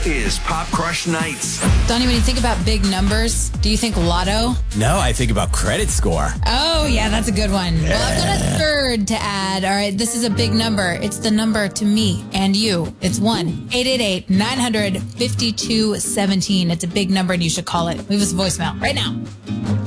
is Pop Crush Nights. Donnie, when you think about big numbers, do you think lotto? No, I think about credit score. Oh, yeah, that's a good one. Well, I've got a third to add. All right, this is a big number. It's the number to me and you. It's 1-888-900-5217. It's a big number and you should call it. Leave us a voicemail right now.